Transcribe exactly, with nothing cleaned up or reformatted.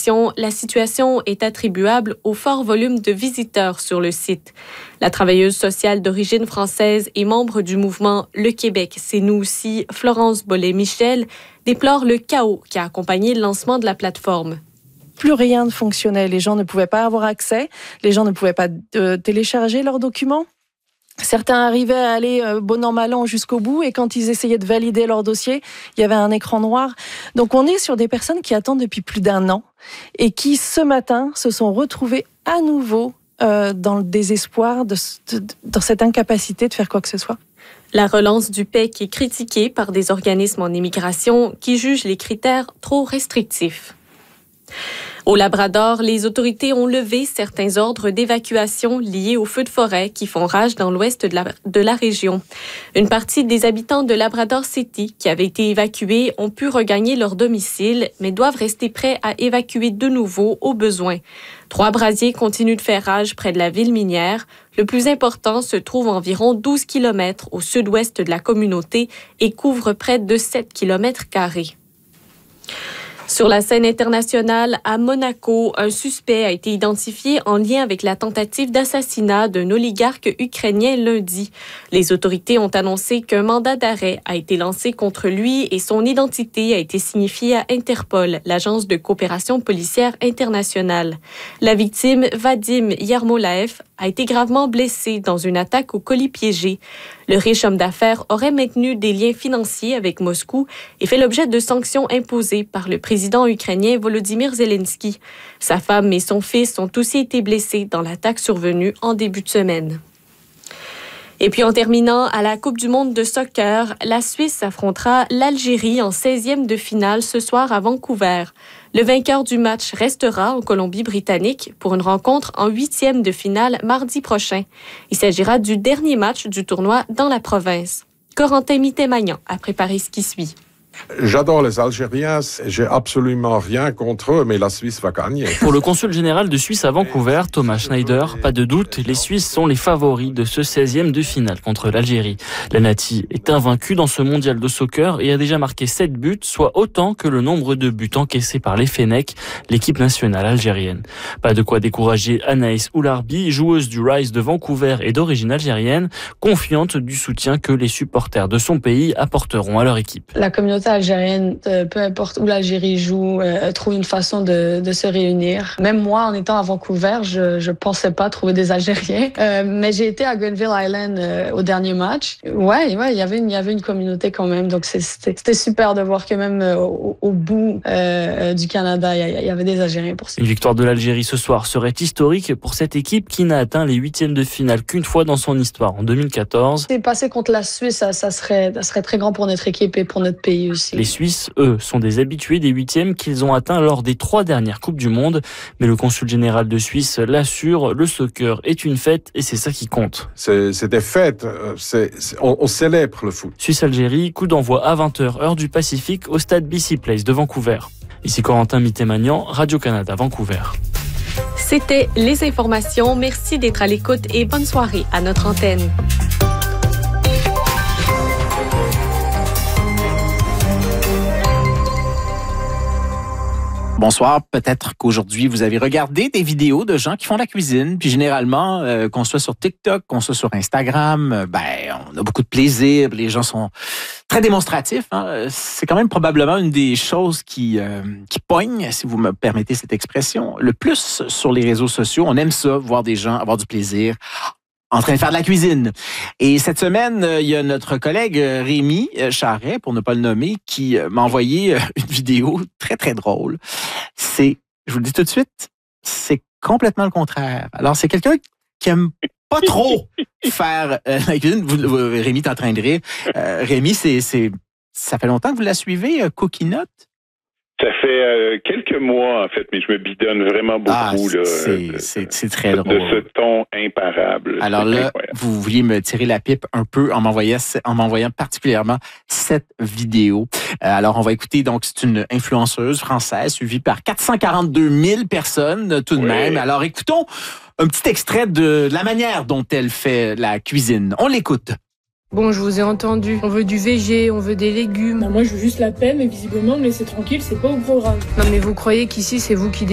explication, la situation est attribuable au fort volume de visiteurs sur le site. La travailleuse sociale d'origine française et membre du mouvement Le Québec, c'est nous aussi, Florence Bollet-Michel, déplore le chaos qui a accompagné le lancement de la plateforme. Plus rien ne fonctionnait. Les gens ne pouvaient pas avoir accès. Les gens ne pouvaient pas euh, télécharger leurs documents. Certains arrivaient à aller euh, bon an mal an jusqu'au bout et quand ils essayaient de valider leur dossier, il y avait un écran noir. Donc on est sur des personnes qui attendent depuis plus d'un an et qui ce matin se sont retrouvées à nouveau euh, dans le désespoir, de, de, dans cette incapacité de faire quoi que ce soit. La relance du P E C est critiquée par des organismes en immigration qui jugent les critères trop restrictifs. Au Labrador, les autorités ont levé certains ordres d'évacuation liés aux feux de forêt qui font rage dans l'ouest de la, de la région. Une partie des habitants de Labrador City qui avaient été évacués ont pu regagner leur domicile, mais doivent rester prêts à évacuer de nouveau au besoin. Trois brasiers continuent de faire rage près de la ville minière. Le plus important se trouve à environ douze kilomètres au sud-ouest de la communauté et couvre près de sept kilomètres carrés. Sur la scène internationale, à Monaco, un suspect a été identifié en lien avec la tentative d'assassinat d'un oligarque ukrainien lundi. Les autorités ont annoncé qu'un mandat d'arrêt a été lancé contre lui et son identité a été signifiée à Interpol, l'agence de coopération policière internationale. La victime, Vadim Yermolaev, a été gravement blessé dans une attaque au colis piégé. Le riche homme d'affaires aurait maintenu des liens financiers avec Moscou et fait l'objet de sanctions imposées par le président ukrainien Volodymyr Zelensky. Sa femme et son fils ont aussi été blessés dans l'attaque survenue en début de semaine. Et puis en terminant, à la Coupe du monde de soccer, la Suisse affrontera l'Algérie en seizième de finale ce soir à Vancouver. Le vainqueur du match restera en Colombie-Britannique pour une rencontre en huitième de finale mardi prochain. Il s'agira du dernier match du tournoi dans la province. Corentin Mitté-Magnan a préparé ce qui suit. J'adore les Algériens, j'ai absolument rien contre eux, mais la Suisse va gagner. Pour le consul général de Suisse à Vancouver, Thomas Schneider, pas de doute, les Suisses sont les favoris de ce seizième de finale contre l'Algérie. La Nati est invaincue dans ce mondial de soccer et a déjà marqué sept buts, soit autant que le nombre de buts encaissés par les Fennecs, l'équipe nationale algérienne. Pas de quoi décourager Anaïs Oularbi, joueuse du Rise de Vancouver et d'origine algérienne, confiante du soutien que les supporters de son pays apporteront à leur équipe. La communauté algérienne, peu importe où l'Algérie joue, euh, trouve une façon de, de se réunir. Même moi, en étant à Vancouver, je je pensais pas trouver des Algériens, euh, mais j'ai été à Grenville Island euh, au dernier match. Ouais, ouais, il y avait une, il y avait une communauté quand même, donc c'était, c'était super de voir que même euh, au, au bout euh, du Canada, il y, il y avait des Algériens pour ça. Une victoire de l'Algérie ce soir serait historique pour cette équipe qui n'a atteint les huitièmes de finale qu'une fois dans son histoire, en deux mille quatorze. C'est passé contre la Suisse, ça, ça serait, ça serait très grand pour notre équipe et pour notre pays aussi. Les Suisses, eux, sont des habitués des huitièmes qu'ils ont atteints lors des trois dernières Coupes du Monde. Mais le consul général de Suisse l'assure, le soccer est une fête et c'est ça qui compte. C'est, c'est des fêtes, c'est, c'est, on, on célèbre le foot. Suisse-Algérie, coup d'envoi à vingt heures, heure du Pacifique, au stade B C Place de Vancouver. Ici Corentin Mitté-Magnan, Radio-Canada, Vancouver. C'était les informations. Merci d'être à l'écoute et bonne soirée à notre antenne. Bonsoir. Peut-être qu'aujourd'hui, vous avez regardé des vidéos de gens qui font la cuisine. Puis généralement, euh, qu'on soit sur TikTok, qu'on soit sur Instagram, euh, ben, on a beaucoup de plaisir. Les gens sont très démonstratifs. Hein. C'est quand même probablement une des choses qui, euh, qui pogne, si vous me permettez cette expression, le plus sur les réseaux sociaux. On aime ça, voir des gens avoir du plaisir en train de faire de la cuisine. Et cette semaine, il y a notre collègue Rémi Charret, pour ne pas le nommer, qui m'a envoyé une vidéo très, très drôle. C'est, je vous le dis tout de suite, c'est complètement le contraire. Alors, c'est quelqu'un qui aime pas trop faire euh, la cuisine. Vous, vous, Rémi est en train de rire. Euh, Rémi, c'est, c'est, ça fait longtemps que vous la suivez, euh, Cookie Nut? Ça fait euh, quelques mois, en fait, mais je me bidonne vraiment beaucoup. Ah, là, c'est, de, c'est, c'est très de, drôle. De ce ton imparable. Alors c'est là, incroyable. vous vouliez me tirer la pipe un peu en m'envoyant, en m'envoyant particulièrement cette vidéo. Euh, alors, on va écouter, donc, c'est une influenceuse française suivie par quatre cent quarante-deux mille personnes tout de Oui. même. Alors, écoutons un petit extrait de la manière dont elle fait la cuisine. On l'écoute. Bon, je vous ai entendu. On veut du végé, on veut des légumes. Non, moi, je veux juste la paix, mais visiblement, me laisser tranquille, c'est pas au programme. Non, mais vous croyez qu'ici, c'est vous qui